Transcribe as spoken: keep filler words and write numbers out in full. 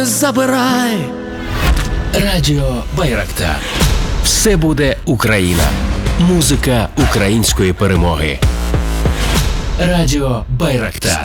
Забирай. Радіо Байрактар. Все буде Україна. Музика української перемоги. Радіо Байрактар.